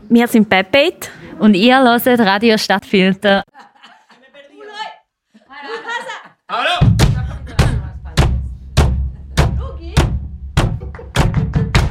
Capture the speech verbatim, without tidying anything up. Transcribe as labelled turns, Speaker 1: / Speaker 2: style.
Speaker 1: Wir sind Pepeit
Speaker 2: und ihr hört Radio Stadtfilter.